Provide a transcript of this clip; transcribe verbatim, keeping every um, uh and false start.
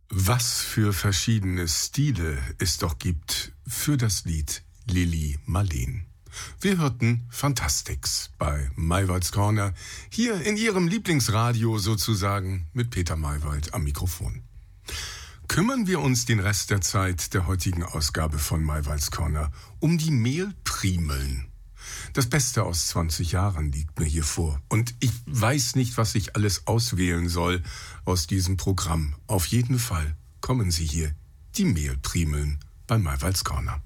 Was für verschiedene Stile es doch gibt für das Lied Lili Marleen. Wir hörten Fantastics bei Maywalds Corner, hier in Ihrem Lieblingsradio sozusagen, mit Peter Maywald am Mikrofon. Kümmern wir uns den Rest der Zeit der heutigen Ausgabe von Maywalds Corner um die Mehlprimeln. Das Beste aus zwanzig Jahren liegt mir hier vor. Und ich weiß nicht, was ich alles auswählen soll aus diesem Programm. Auf jeden Fall kommen sie hier, die Mehlprimeln bei Maywalds Corner.